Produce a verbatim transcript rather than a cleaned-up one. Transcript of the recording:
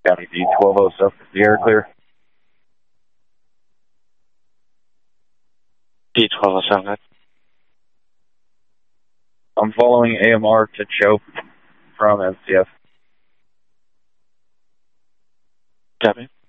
County D twelve oh seven, the air clear. D twelve oh seven. I'm following A M R to Chope from S T F. Copy.